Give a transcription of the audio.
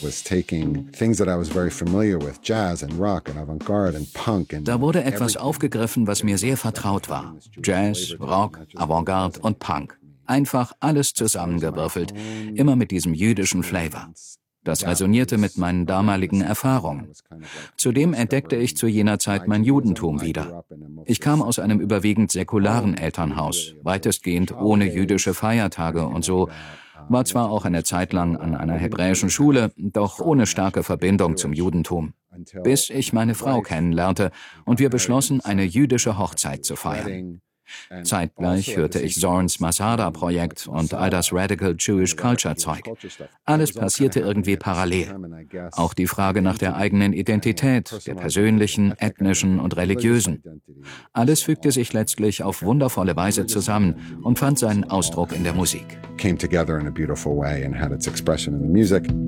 Da wurde etwas aufgegriffen, was mir sehr vertraut war. Jazz, Rock, Avantgarde und Punk. Einfach alles zusammengewürfelt, immer mit diesem jüdischen Flavor. Das resonierte mit meinen damaligen Erfahrungen. Zudem entdeckte ich zu jener Zeit mein Judentum wieder. Ich kam aus einem überwiegend säkularen Elternhaus, weitestgehend ohne jüdische Feiertage und so, war zwar auch eine Zeit lang an einer hebräischen Schule, doch ohne starke Verbindung zum Judentum. Bis ich meine Frau kennenlernte und wir beschlossen, eine jüdische Hochzeit zu feiern. Zeitgleich hörte ich Zorns Masada-Projekt und all das Radical Jewish Culture-Zeug. Alles passierte irgendwie parallel. Auch die Frage nach der eigenen Identität, der persönlichen, ethnischen und religiösen. Alles fügte sich letztlich auf wundervolle Weise zusammen und fand seinen Ausdruck in der Musik. Came together in a beautiful way and had its expression in the music.